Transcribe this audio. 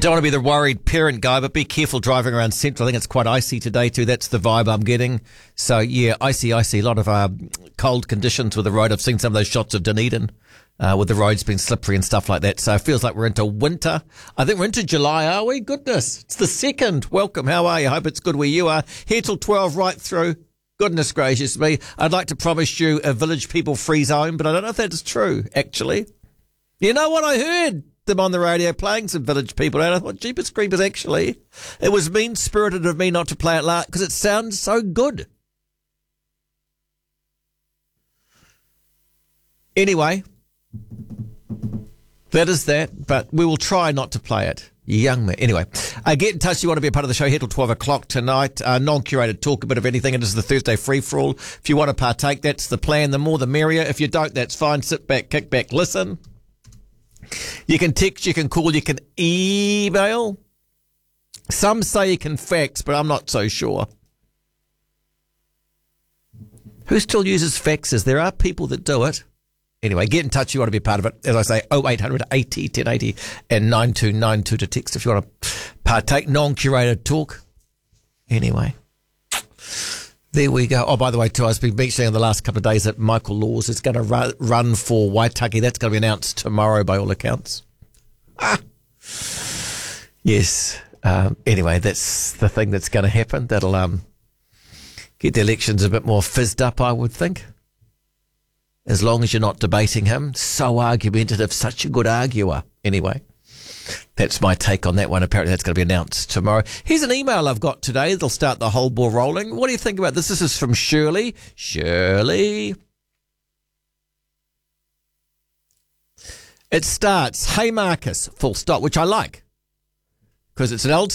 Don't want to be the worried parent guy, but be careful driving around Central. I think it's quite icy today too. That's the vibe I'm getting. So yeah, icy. A lot of cold conditions with the road. I've seen some of those shots of Dunedin with the roads being slippery and stuff like that. So it feels like we're into winter. I think we're into July, are we? Goodness, it's the 2nd. Welcome. How are you? Hope it's good where you are. Here till 12, right through. Goodness gracious me. I'd like to promise you a Village People free zone, but I don't know if that's true, actually. You know what I heard? Them on the radio playing some Village People, and I thought, Jeepers Creepers, actually, it was mean-spirited of me not to play it loud because it sounds so good. Anyway, that is that, but we will try not to play it. Young man. Anyway, get in touch if you want to be a part of the show here till 12 o'clock tonight. Non-curated talk, a bit of anything. It is the Thursday free-for-all. If you want to partake, that's the plan. The more the merrier. If you don't, that's fine. Sit back, kick back, listen. You can text, you can call, you can email. Some say you can fax, but I'm not so sure. Who still uses faxes? There are people that do it. Anyway, get in touch if you want to be a part of it. As I say, 0800 80 1080 and 9292 to text if you want to partake. Non-curated talk. Anyway, there we go. Oh, by the way, too, I've been mentioning in the last couple of days that Michael Laws is going to run for Waitaki. That's going to be announced tomorrow by all accounts. Yes. Anyway, that's the thing that's going to happen. That'll get the elections a bit more fizzed up, I would think. As long as you're not debating him. So argumentative, such a good arguer. Anyway, that's my take on that one. Apparently that's going to be announced tomorrow. Here's an email I've got today that'll start the whole ball rolling. What do you think about this? This is from Shirley. Shirley. It starts, "Hey Marcus," full stop, which I like. Because it's an old